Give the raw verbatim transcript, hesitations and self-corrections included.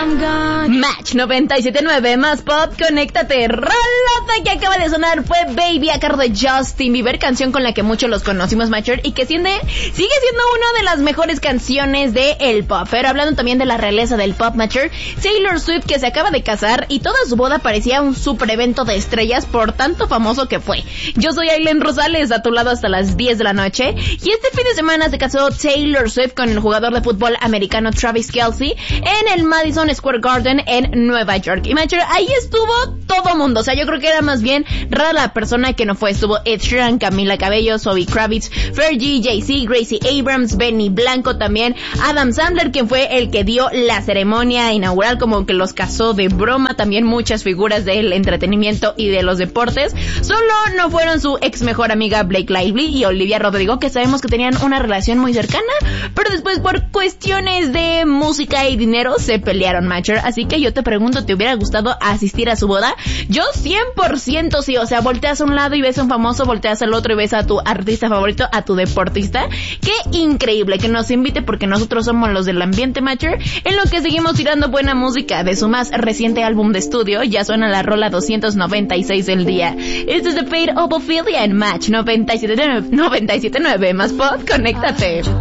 I'm gone. Match noventa y siete punto nueve más pop, conéctate. Rolota que acaba de sonar fue Baby a cargo de Justin Bieber, canción con la que muchos los conocimos, Matcher, y que sigue, sigue siendo una de las mejores canciones de el pop. Pero hablando también de la realeza del pop, Matcher, Taylor Swift, que se acaba de casar y toda su boda parecía un super evento de estrellas por tanto famoso que fue. Yo soy Aileen Rosales, a tu lado hasta las diez de la noche, y este fin de semana se casó Taylor Swift con el jugador de fútbol americano Travis Kelce en el Madison Square Garden en Nueva York. Y Matcher, ahí estuvo todo mundo, o sea, yo creo que era más bien rara la persona que no fue. Estuvo Ed Sheeran, Camila Cabello, Zoe Kravitz, Fergie, Jay-Z, Gracie Abrams, Benny Blanco también, Adam Sandler, quien fue el que dio la ceremonia inaugural, como que los casó de broma, también muchas figuras del entretenimiento y de los deportes. Solo no fueron su ex mejor amiga Blake Lively y Olivia Rodrigo, que sabemos que tenían una relación muy cercana, pero después por cuestiones de música y dinero se pelearon, Matcher. Así que yo te pregunto, ¿te hubiera gustado asistir a su boda? Yo cien por ciento sí, o sea, volteas a un lado y ves a un famoso, volteas al otro y ves a tu artista favorito, a tu deportista. Qué increíble que nos invite, porque nosotros somos los del ambiente, Matcher, en lo que seguimos tirando buena música de su más reciente álbum de estudio. Ya suena la rola doscientos noventa y seis del día. Este es The Fate of Ophelia en Match noventa y siete punto nueve más pop, conéctate.